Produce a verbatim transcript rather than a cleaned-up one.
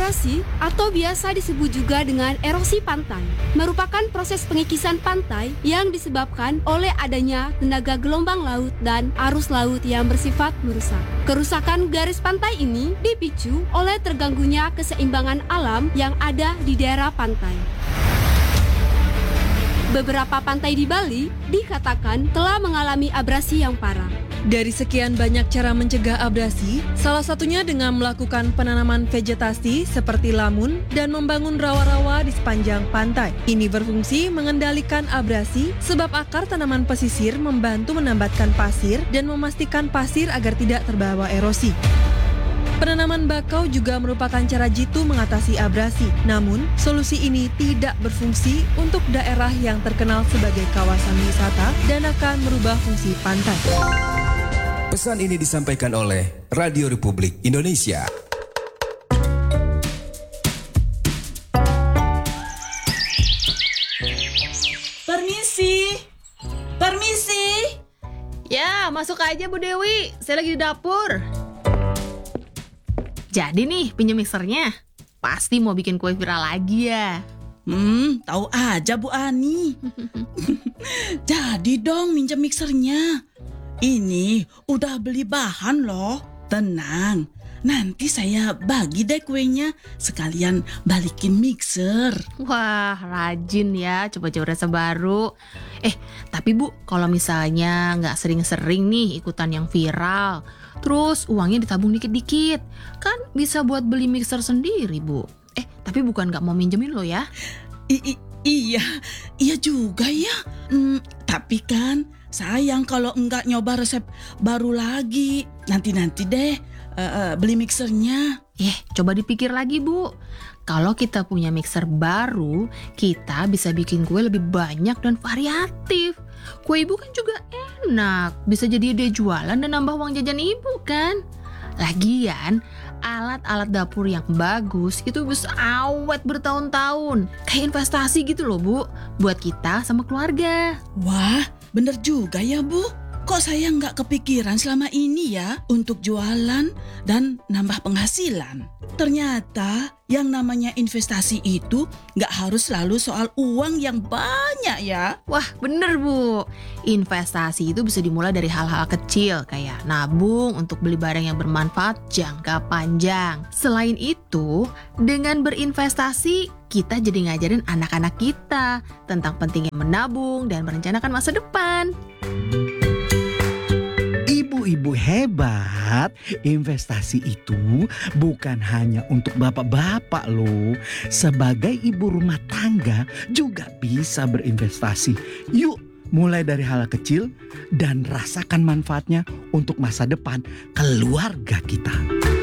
Abrasi atau biasa disebut juga dengan erosi pantai merupakan proses pengikisan pantai yang disebabkan oleh adanya tenaga gelombang laut dan arus laut yang bersifat merusak. Kerusakan garis pantai ini dipicu oleh terganggunya keseimbangan alam yang ada di daerah pantai. Beberapa pantai di Bali dikatakan telah mengalami abrasi yang parah. Dari sekian banyak cara mencegah abrasi, salah satunya dengan melakukan penanaman vegetasi seperti lamun dan membangun rawa-rawa di sepanjang pantai. Ini berfungsi mengendalikan abrasi sebab akar tanaman pesisir membantu menambatkan pasir dan memastikan pasir agar tidak terbawa erosi. Penanaman bakau juga merupakan cara jitu mengatasi abrasi. Namun, solusi ini tidak berfungsi untuk daerah yang terkenal sebagai kawasan wisata dan akan merubah fungsi pantai. Pesan ini disampaikan oleh Radio Republik Indonesia. Permisi. Permisi. Ya, masuk aja Bu Dewi. Saya lagi di dapur. Jadi nih, pinjam mixernya. Pasti mau bikin kue viral lagi ya. Hmm, tahu aja Bu Ani. Jadi dong minjem mixernya. Ini udah beli bahan loh. Tenang, nanti saya bagi deh kuenya. Sekalian balikin mixer. Wah, rajin ya, coba-coba rasa baru. Eh, tapi Bu, kalau misalnya nggak sering-sering nih ikutan yang viral, terus uangnya ditabung dikit-dikit, kan bisa buat beli mixer sendiri, Bu. Eh, tapi bukan nggak mau minjemin lo ya? I- i- iya, iya juga ya. Hmm, tapi kan sayang kalau enggak nyoba resep baru lagi. Nanti-nanti deh uh, uh, beli mixernya. Eh, coba dipikir lagi, Bu. Kalau kita punya mixer baru, kita bisa bikin kue lebih banyak dan variatif. Kue Ibu kan juga enak, bisa jadi ide jualan dan nambah uang jajan Ibu kan. Lagian, alat-alat dapur yang bagus itu bisa awet bertahun-tahun. Kayak investasi gitu loh Bu, buat kita sama keluarga. Wah, bener juga ya Bu. Kok saya nggak kepikiran selama ini ya untuk jualan dan nambah penghasilan. Ternyata yang namanya investasi itu nggak harus selalu soal uang yang banyak ya. Wah bener Bu, investasi itu bisa dimulai dari hal-hal kecil kayak nabung untuk beli barang yang bermanfaat jangka panjang. Selain itu, dengan berinvestasi kita jadi ngajarin anak-anak kita tentang pentingnya menabung dan merencanakan masa depan. Ibu-ibu hebat, investasi itu bukan hanya untuk bapak-bapak loh. Sebagai ibu rumah tangga juga bisa berinvestasi. Yuk, mulai dari hal kecil dan rasakan manfaatnya untuk masa depan keluarga kita.